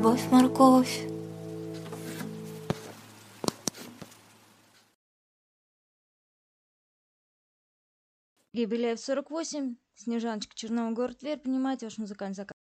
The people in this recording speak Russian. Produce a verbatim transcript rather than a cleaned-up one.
Любовь, морковь. Беляев сорок восемь, Снежаночка, Чернова, город Тверь. Принимайте ваш музыкальный заказ.